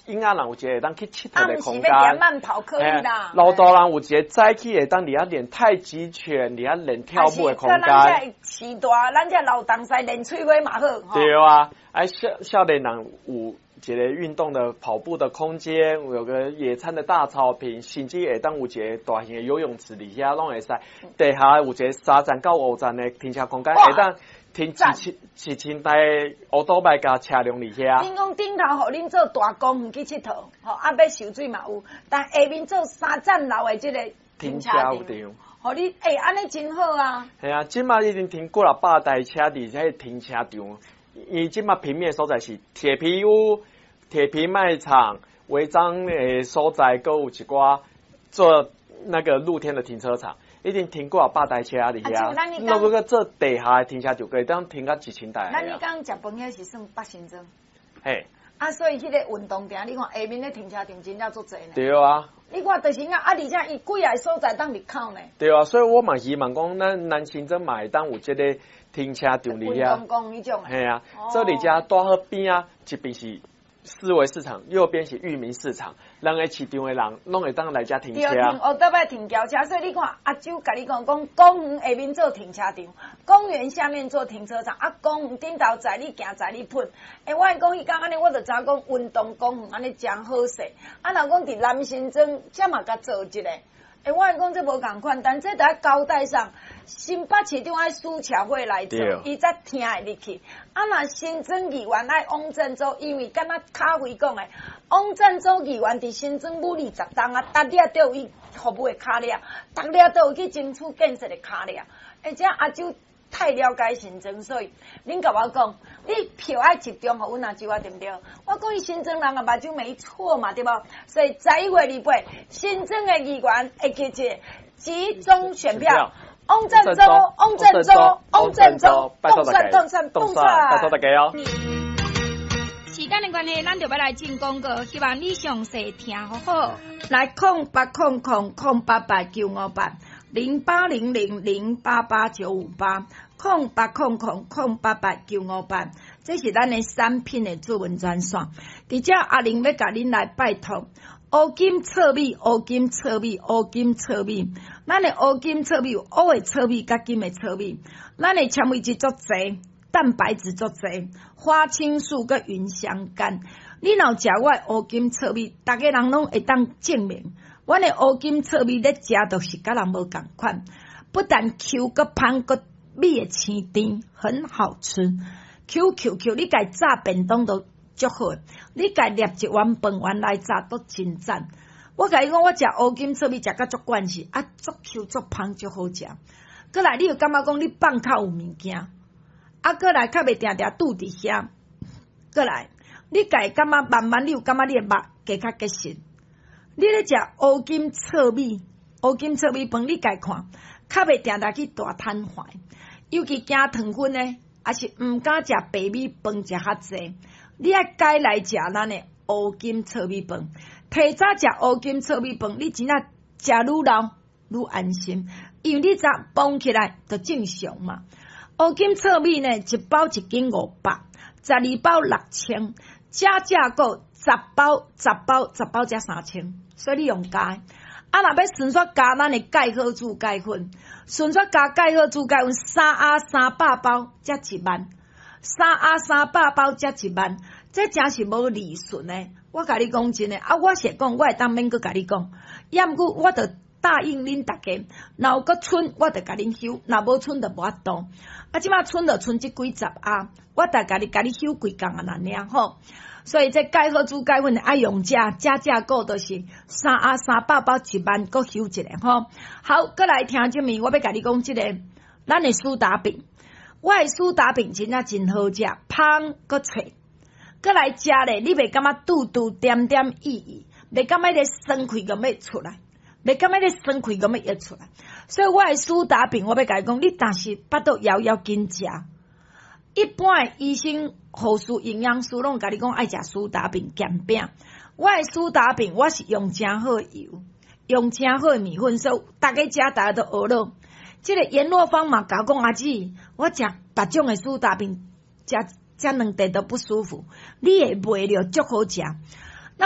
婴仔人有一个会当去佚佗的空间。 慢跑可以啦。 老大人有一个早起会当伫遐练太极拳，伫遐练跳舞的空间。 咱这时大，咱这老东西练喙花嘛好。 对啊，少年人有一个运动的跑步的空间，有个野餐的大草坪，甚至会当有一个大型的游泳池伫遐拢会使。地下有一个3站到5站的停车空间，会当停1000台乌多摆甲车辆伫遐。 恁讲顶头互恁做大公园去佚佗，吼啊要受水嘛有，但下面做3站楼的这个停车场，互你安尼真好啊。 系啊，即马已经停过了100台车伫遐停车场。伊即马平面所在是铁皮屋、铁皮卖场、违章的所在，搁有一寡做那个露天的停车场，已经停过100台车伫遐。那个做地下的停车场，可以当停到1000台。 咱你讲食饭遐是算8成钟。 嘿。 啊，所以迄个运动场，你看下面的停车场真正足济呢。 对啊。 你看就是而且伊几个所在当入口呢。 对啊，所以我嘛希望讲，咱新增嘛会当有这个停车场伫遐。 运动公园种。 嘿啊，这里遮大好边啊，一边是思维市场，右边是裕民市场，两个市场的人拢会当来遮停车。 对，倒摆停轿车，所以你看阿舅甲你讲，公园下面做停车场，公园下面做停车场，公园顶头载你行载你喷。我讲迄讲安尼，我就知影讲运动公园安尼真好势。若讲伫南新庄，这嘛甲做一个。我讲这无共款，但这得交代上，新北市长爱苏巧慧来做，伊才听会入去。若新庄议员爱汪振洲，因为敢若咖啡讲诶，汪振洲议员伫新庄武力10栋逐粒都有伊服务诶卡粒，逐粒都有去争取建设诶卡粒。这阿舅太了解新庄，所以恁甲我讲，你票爱集中互阮阿舅啊，对不对？我讲伊新庄人啊，目睭没错嘛，对不？所以11月28，新庄的议员会集集中选票。汪振洲，动算， 拜托大家哦。 时间的关系，咱就要来进广告，希望你详细听好好。 来0800088958，0800088958，0800088958，这是咱的产品的主文专线。伫遮阿玲要甲恁来拜托。乌金糙米，乌金糙米，乌金糙米。咱的乌金糙米有乌的糙米甲金的糙米，咱的纤维质足侪，蛋白质足侪，花青素甲芸香苷。你若食我的乌金糙米，逐个人拢会当证明，阮的乌金糙米咧食就是甲人无共款，不但 Q 个香个米的青甜，很好吃。Q， 你家炸便当都足好，你家捏一碗饭圆来炸都真赞。我甲你讲，我食乌金糙米食甲足惯势，足 Q 足香足好食。过来，你又感觉讲你放口有物件，过来较袂定定拄伫遐。过来，你家感觉慢慢你有感觉你的目加较结实。你咧食乌金糙米，乌金糙米饭，你家看，较袂定定去大摊坏，尤其惊糖分呢，也是毋敢食白米饭食较济。你爱改来食咱的乌金糙米饭，提早食乌金糙米饭，你真正食愈老愈安心，因为你早绑起来就正常嘛。乌金糙米呢，一包1斤500，12包6000，加购10包加3000，所以你用加。若要顺续加咱的钙好珠钙粉，顺续加钙好珠钙粉3R300包才1万。3R300包才1万，这真是无利润的。我甲你讲真诶，我是讲，我会当免阁甲你讲，要毋过我着答应恁大家，若有阁剩，我着甲恁收；若无剩，着无法度。即马剩着剩即几十啊，我着甲你收几工啊难尔吼。所以这钙好珠钙粉爱用加购都是3R300包1万，阁收一个吼。好，阁来听这面，我要甲你讲个，咱的苏打饼。我的苏打饼真正真好食，香搁脆，搁来食咧，你袂感觉肚点点意，袂感觉咧酸气咁要出来，袂感觉咧酸气咁要出来。所以我的苏打饼，我要甲你讲，你但是巴肚枵紧食。一般的医生、护士、营养师拢甲你讲爱食苏打饼、咸饼。我的苏打饼，我是用真好的油，用真好的米粉，所以大家食大家都学了。这个阎罗方嘛，甲我讲阿姊，我食别种的苏打饼，食2顿都不舒服。你会卖了足好食，